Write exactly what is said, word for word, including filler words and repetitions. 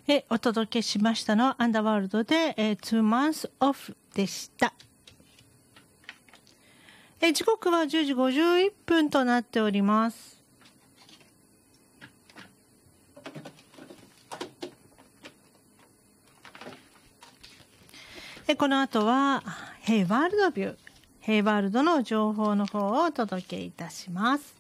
えお届けしましたのはアンダーワールドで、えー、two months off でした。え時刻はじゅうじごじゅういっぷんとなっております。えこの後はヘイワールドビュー、ヘイワールドの情報の方をお届けいたします。